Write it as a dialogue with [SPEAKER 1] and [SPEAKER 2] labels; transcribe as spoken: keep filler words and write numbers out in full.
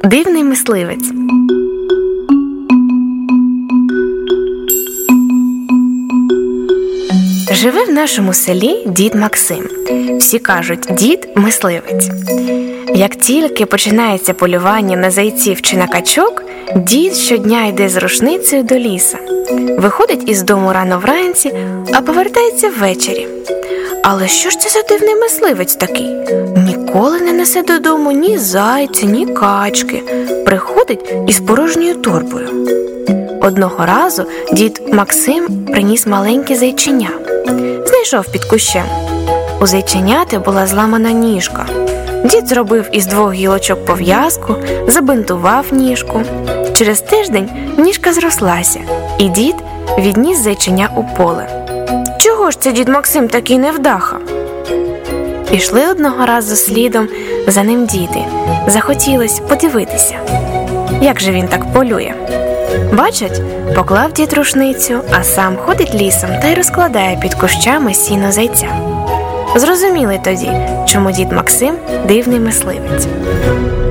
[SPEAKER 1] Дивний мисливець. Живе в нашому селі дід Максим. Всі кажуть, дід – мисливець. Як тільки починається полювання на зайців чи на качок, дід щодня йде з рушницею до ліса. Виходить із дому рано вранці, а повертається ввечері. Але що ж це за дивний мисливець такий? Ніколи не несе додому ні зайця, ні качки. Приходить із порожньою торбою. Одного разу дід Максим приніс маленьке зайченя. Знайшов під кущем. У зайченяти була зламана ніжка. Дід зробив із двох гілочок пов'язку, забинтував ніжку. Через тиждень ніжка зрослася, і дід відніс зайченя у поле. Чого ж це дід Максим такий невдаха? Пішли одного разу слідом за ним діти. Захотілось подивитися, як же він так полює. Бачать, поклав дід рушницю, а сам ходить лісом та й розкладає під кущами сіно зайця. Зрозуміли тоді, чому дід Максим – дивний мисливець.